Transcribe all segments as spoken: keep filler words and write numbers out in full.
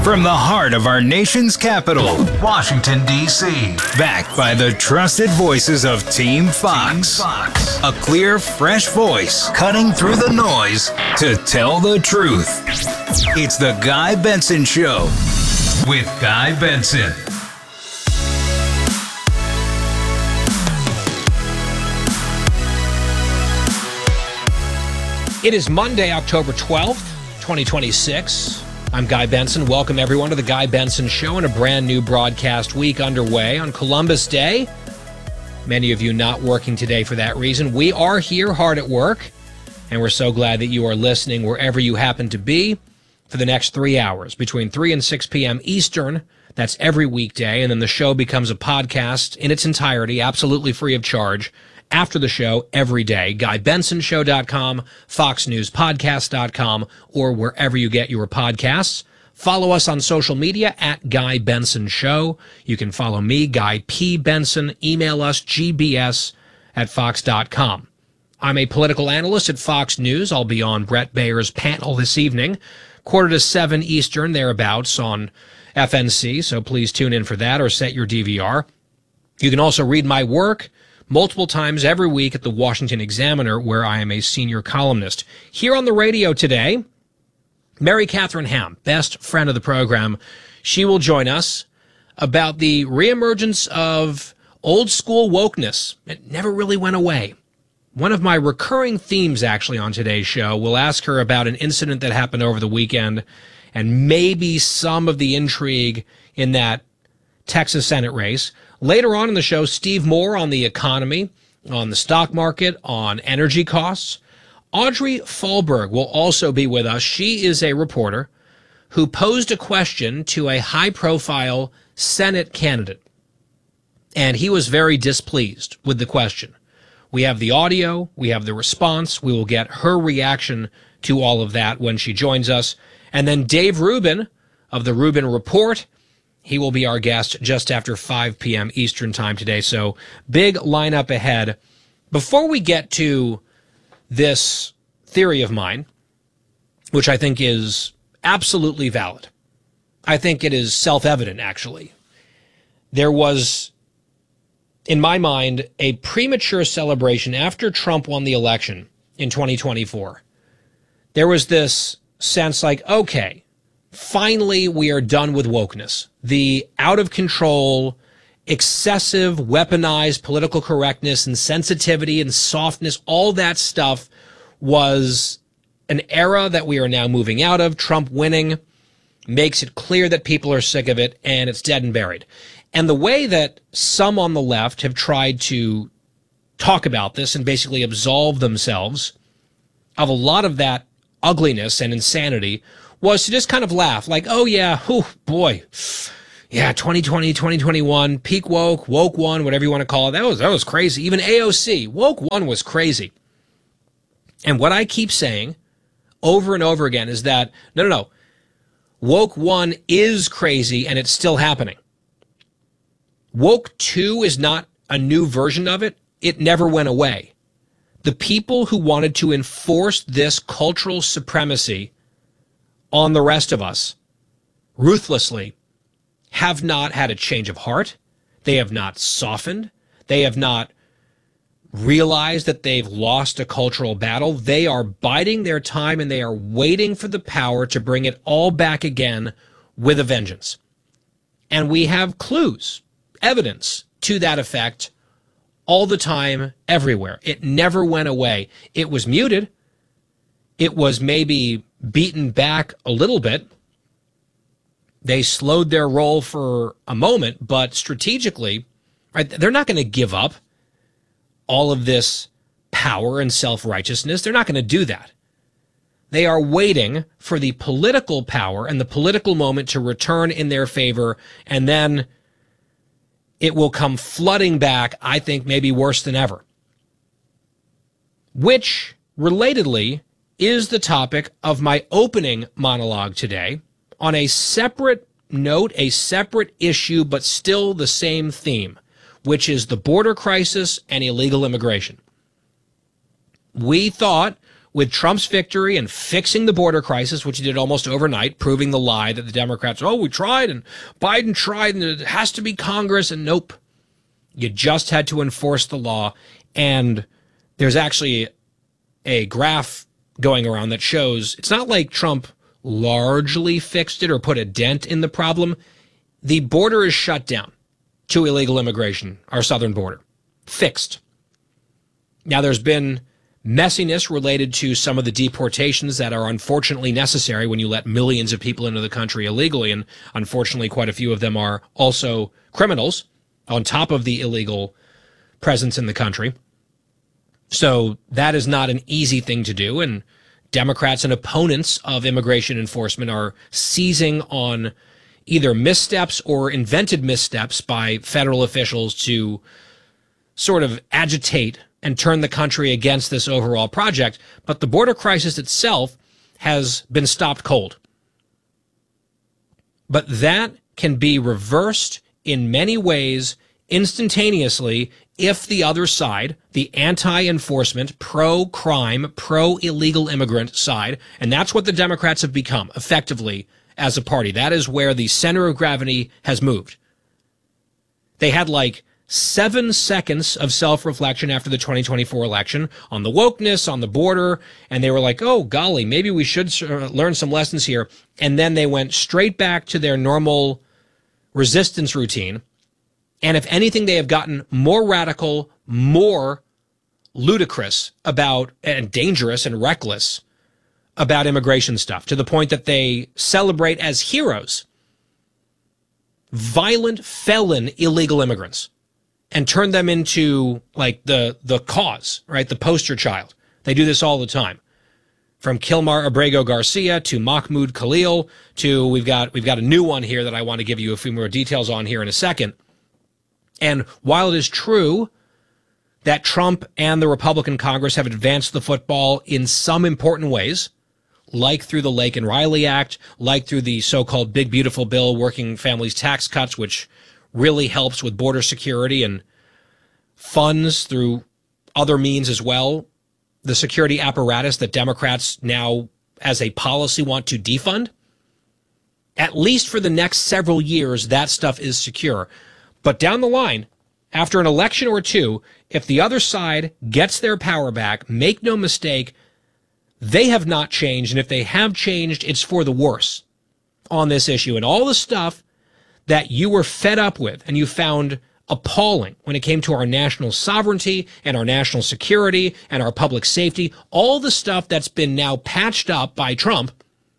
From the heart of our nation's capital, Washington, D C Backed by the trusted voices of Team Fox. Team Fox. A clear, fresh voice cutting through the noise to tell the truth. It's the Guy Benson Show with Guy Benson. It is Monday, October twelfth, twenty twenty-six. I'm Guy Benson. Welcome, everyone, to the Guy Benson Show and a brand new broadcast week underway on Columbus Day. Many of you not working today for that reason. We are here hard at work, and we're so glad that you are listening wherever you happen to be for the next three hours, between three and six p.m. Eastern. That's every weekday, and then the show becomes a podcast in its entirety, absolutely free of charge, after the show every day. Guy Benson Show dot com, Fox News Podcast dot com, or wherever you get your podcasts. Follow us on social media at Guy Benson Show. You can follow me, Guy P. Benson. Email us, g b s at fox dot com. I'm a political analyst at Fox News. I'll be on Brett Bayer's panel this evening, quarter to seven Eastern, thereabouts, on F N C, so please tune in for that or set your D V R. You can also read my work multiple times every week at the Washington Examiner, where I am a senior columnist. Here on the radio today, Mary Catherine Ham, best friend of the program. She will join us about the reemergence of old school wokeness. It never really went away. One of my recurring themes, actually, on today's show, we'll ask her about an incident that happened over the weekend and maybe some of the intrigue in that Texas Senate race. Later on in the show, Steve Moore on the economy, on the stock market, on energy costs. Audrey Fahlberg will also be with us. She is a reporter who posed a question to a high-profile Senate candidate, and he was very displeased with the question. We have the audio, we have the response. We will get her reaction to all of that when she joins us. And then Dave Rubin of the Rubin Report. He will be our guest just after five p.m. Eastern time today. So big lineup ahead. Before we get to this theory of mine, which I think is absolutely valid, I think it is self-evident, actually. There was, in my mind, a premature celebration after Trump won the election in twenty twenty-four. There was this sense like, okay, finally, we are done with wokeness. The out-of-control, excessive, weaponized political correctness and sensitivity and softness, all that stuff was an era that we are now moving out of. Trump winning makes it clear that people are sick of it, and it's dead and buried. And the way that some on the left have tried to talk about this and basically absolve themselves of a lot of that ugliness and insanity was to just kind of laugh, like, oh, yeah, oh, boy, yeah, twenty twenty, twenty twenty-one, peak woke, woke one, whatever you want to call it, that was, that was crazy. Even A O C, woke one was crazy. And what I keep saying over and over again is that, no, no, no, woke one is crazy, and it's still happening. Woke two is not a new version of it. It never went away. The people who wanted to enforce this cultural supremacy on the rest of us, ruthlessly, have not had a change of heart. They have not softened. They have not realized that they've lost a cultural battle. They are biding their time, and they are waiting for the power to bring it all back again with a vengeance. And we have clues, evidence to that effect all the time, everywhere. It never went away. It was muted. It was maybe beaten back a little bit. They slowed their roll for a moment, but strategically, right, they're not going to give up all of this power and self-righteousness. They're not going to do that. They are waiting for the political power and the political moment to return in their favor, and then it will come flooding back, I think, maybe worse than ever. Which, relatedly, is the topic of my opening monologue today on a separate note, a separate issue, but still the same theme, which is the border crisis and illegal immigration. We thought with Trump's victory and fixing the border crisis, which he did almost overnight, proving the lie that the Democrats, oh, we tried and Biden tried and it has to be Congress. And nope, you just had to enforce the law. And there's actually a graph going around that shows it's not like Trump largely fixed it or put a dent in the problem. The border is shut down to illegal immigration, our southern border. Fixed. Now, there's been messiness related to some of the deportations that are unfortunately necessary when you let millions of people into the country illegally, and unfortunately quite a few of them are also criminals on top of the illegal presence in the country. So that is not an easy thing to do, and Democrats and opponents of immigration enforcement are seizing on either missteps or invented missteps by federal officials to sort of agitate and turn the country against this overall project. But the border crisis itself has been stopped cold. But that can be reversed in many ways instantaneously if the other side, the anti-enforcement, pro-crime, pro-illegal immigrant side, and that's what the Democrats have become effectively as a party. That is where the center of gravity has moved. They had like seven seconds of self-reflection after the twenty twenty-four election on the wokeness, on the border, and they were like, oh, golly, maybe we should learn some lessons here. And then they went straight back to their normal resistance routine. And if anything, they have gotten more radical, more ludicrous about, and dangerous and reckless about immigration stuff, to the point that they celebrate as heroes violent, felon, illegal immigrants and turn them into like the, the cause, right? The poster child. They do this all the time. From Kilmar Abrego Garcia to Mahmoud Khalil to we've got, we've got a new one here that I want to give you a few more details on here in a second. And while it is true that Trump and the Republican Congress have advanced the football in some important ways, like through the Lake and Riley Act, like through the so-called Big Beautiful Bill, working families tax cuts, which really helps with border security and funds through other means as well, the security apparatus that Democrats now, as a policy, want to defund. At least for the next several years, that stuff is secure. But down the line, after an election or two, if the other side gets their power back, make no mistake, they have not changed. And if they have changed, it's for the worse on this issue. And all the stuff that you were fed up with and you found appalling when it came to our national sovereignty and our national security and our public safety, all the stuff that's been now patched up by Trump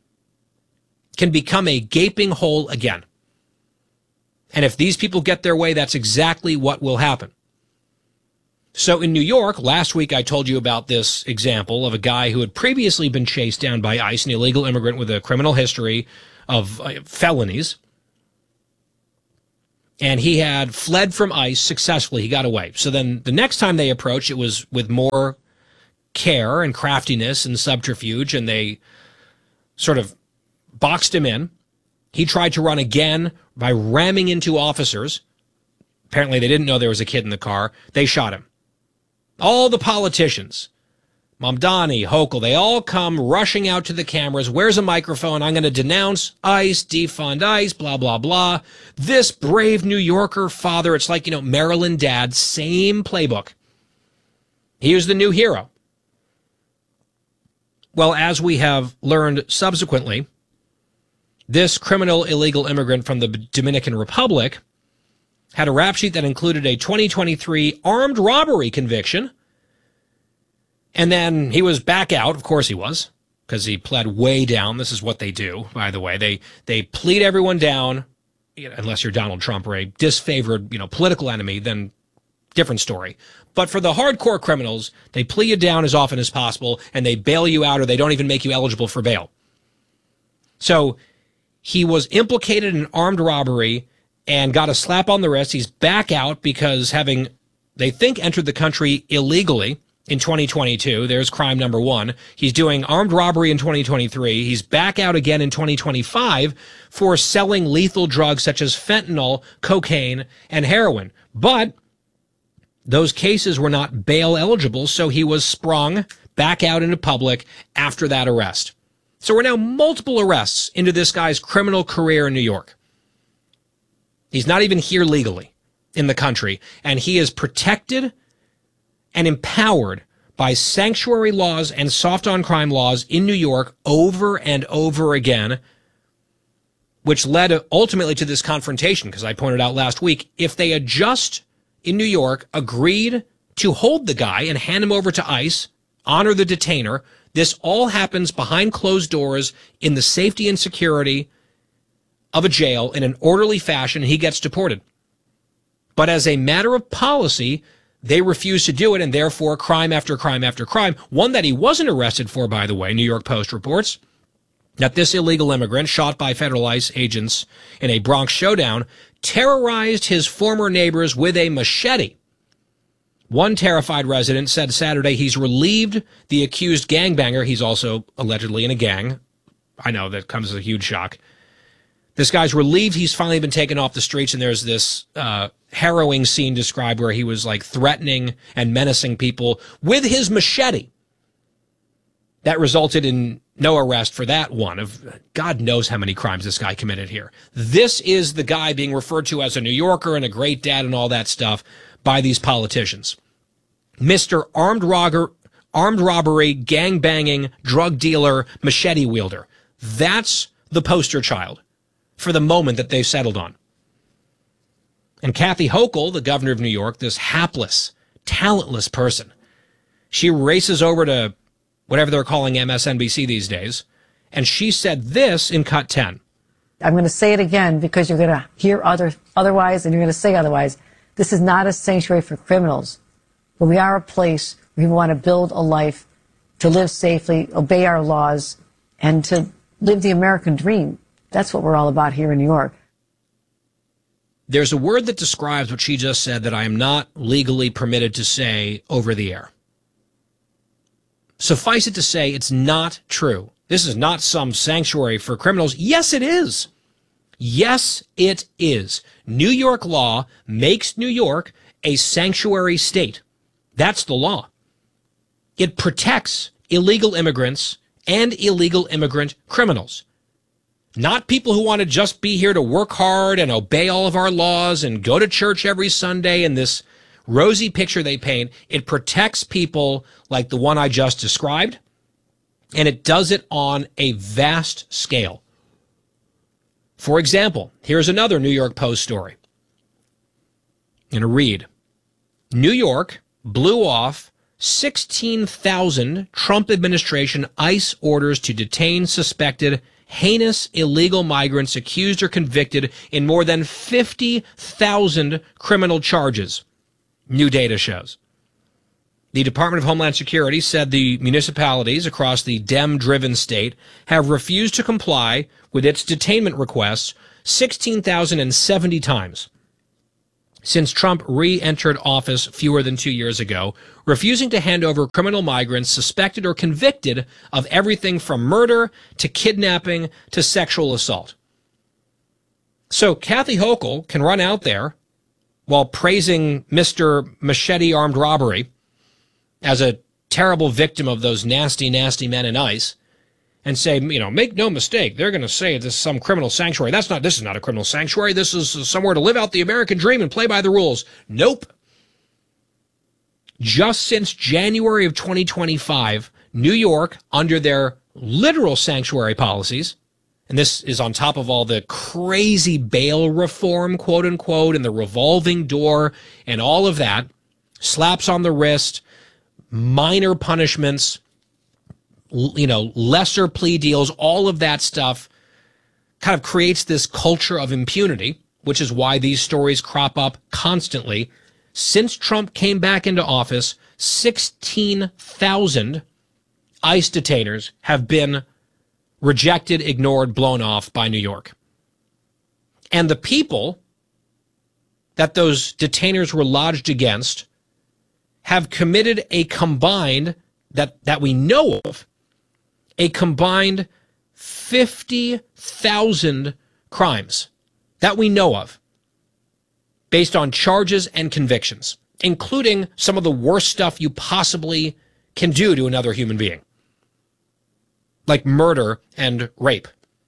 can become a gaping hole again. And if these people get their way, that's exactly what will happen. So in New York, last week I told you about this example of a guy who had previously been chased down by ICE, an illegal immigrant with a criminal history of uh, felonies. And he had fled from ICE successfully. He got away. So then the next time they approached, it was with more care and craftiness and subterfuge, and they sort of boxed him in. He tried to run again by ramming into officers. Apparently they didn't know there was a kid in the car. They shot him. All the politicians, Mamdani, Hochul, they all come rushing out to the cameras. Where's a microphone? I'm going to denounce ICE, defund ICE, blah, blah, blah. This brave New Yorker father, it's like, you know, Maryland dad, same playbook. He was the new hero. Well, as we have learned subsequently, this criminal illegal immigrant from the Dominican Republic had a rap sheet that included a twenty twenty-three armed robbery conviction. And then he was back out. Of course he was, because he pled way down. This is what they do, by the way. They they plead everyone down, unless you're Donald Trump or a disfavored, you know, political enemy, then different story. But for the hardcore criminals, they plea you down as often as possible, and they bail you out, or they don't even make you eligible for bail. So he was implicated in armed robbery and got a slap on the wrist. He's back out because having, they think, entered the country illegally in twenty twenty-two. There's crime number one. He's doing armed robbery in twenty twenty-three. He's back out again in twenty twenty-five for selling lethal drugs such as fentanyl, cocaine, and heroin. But those cases were not bail eligible, so he was sprung back out into public after that arrest. So we're now multiple arrests into this guy's criminal career in New York. He's not even here legally in the country, and he is protected and empowered by sanctuary laws and soft on crime laws in New York over and over again, which led ultimately to this confrontation, because I pointed out last week, if they had just in New York agreed to hold the guy and hand him over to ICE, honor the detainer, this all happens behind closed doors in the safety and security of a jail in an orderly fashion. He gets deported. But as a matter of policy, they refuse to do it, and therefore crime after crime after crime, one that he wasn't arrested for, by the way, New York Post reports, that this illegal immigrant, shot by federal ICE agents in a Bronx showdown, terrorized his former neighbors with a machete. One terrified resident said Saturday he's relieved the accused gangbanger, he's also allegedly in a gang. I know that comes as a huge shock. This guy's relieved he's finally been taken off the streets, and there's this uh, harrowing scene described where he was like threatening and menacing people with his machete. That resulted in no arrest for that one of God knows how many crimes this guy committed here. This is the guy being referred to as a New Yorker and a great dad and all that stuff by these politicians. Mister Armed Robber, armed robbery, gang-banging, drug dealer, machete wielder. That's the poster child for the moment that they've settled on. And Kathy Hochul, the governor of New York, this hapless, talentless person, she races over to whatever they're calling M S N B C these days, and she said this in Cut ten. I'm going to say it again because you're going to hear other otherwise and you're going to say otherwise. This is not a sanctuary for criminals, but we are a place where we want to build a life, to live safely, obey our laws, and to live the American dream. That's what we're all about here in New York. There's a word that describes what she just said that I am not legally permitted to say over the air. Suffice it to say, it's not true. This is not some sanctuary for criminals. Yes, it is. Yes, it is. New York law makes New York a sanctuary state. That's the law. It protects illegal immigrants and illegal immigrant criminals. Not people who want to just be here to work hard and obey all of our laws and go to church every Sunday and this rosy picture they paint. It protects people like the one I just described, and it does it on a vast scale. For example, here's another New York Post story. I'm going to read. New York blew off sixteen thousand Trump administration ICE orders to detain suspected heinous illegal migrants accused or convicted in more than fifty thousand criminal charges. New data shows. The Department of Homeland Security said the municipalities across the Dem-driven state have refused to comply with its detainment requests sixteen thousand seventy times since Trump re-entered office fewer than two years ago, refusing to hand over criminal migrants suspected or convicted of everything from murder to kidnapping to sexual assault. So Kathy Hochul can run out there while praising Mister Machete Armed Robbery as a terrible victim of those nasty, nasty men in ICE, and say, you know, make no mistake, they're going to say this is some criminal sanctuary. That's not, this is not a criminal sanctuary. This is somewhere to live out the American dream and play by the rules. Nope. Just since January of twenty twenty-five, New York, under their literal sanctuary policies, and this is on top of all the crazy bail reform, quote unquote, and the revolving door and all of that, slaps on the wrist, minor punishments, you know, lesser plea deals, all of that stuff kind of creates this culture of impunity, which is why these stories crop up constantly. Since Trump came back into office, sixteen thousand ICE detainers have been rejected, ignored, blown off by New York. And the people that those detainers were lodged against have committed a combined, that, that we know of, a combined fifty thousand crimes that we know of based on charges and convictions, including some of the worst stuff you possibly can do to another human being, like murder and rape.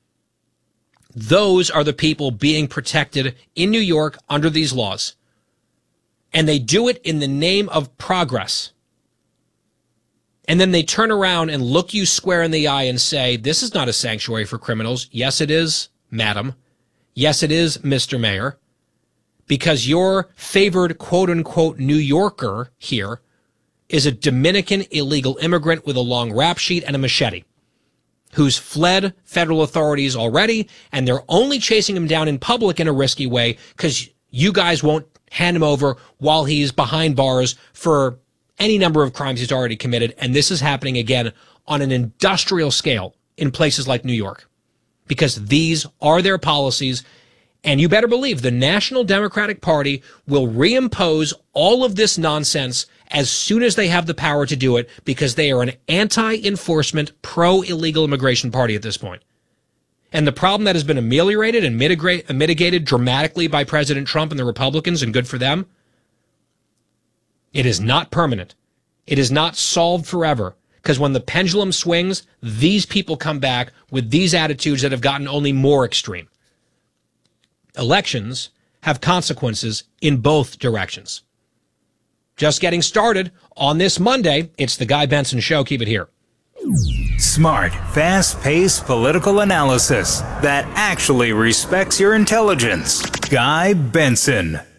Those are the people being protected in New York under these laws. And they do it in the name of progress. And then they turn around and look you square in the eye and say, this is not a sanctuary for criminals. Yes, it is, madam. Yes, it is, Mister Mayor. Because your favored quote-unquote New Yorker here is a Dominican illegal immigrant with a long rap sheet and a machete who's fled federal authorities already, and they're only chasing him down in public in a risky way because you guys won't hand him over while he's behind bars for any number of crimes he's already committed. And this is happening again on an industrial scale in places like New York, because these are their policies. And you better believe the National Democratic Party will reimpose all of this nonsense as soon as they have the power to do it, because they are an anti-enforcement, pro-illegal immigration party at this point. And the problem that has been ameliorated and mitigate, mitigated dramatically by President Trump and the Republicans, and good for them, it is not permanent. It is not solved forever. Because when the pendulum swings, these people come back with these attitudes that have gotten only more extreme. Elections have consequences in both directions. Just getting started on this Monday. It's the Guy Benson Show. Keep it here. Smart, fast-paced political analysis that actually respects your intelligence. Guy Benson.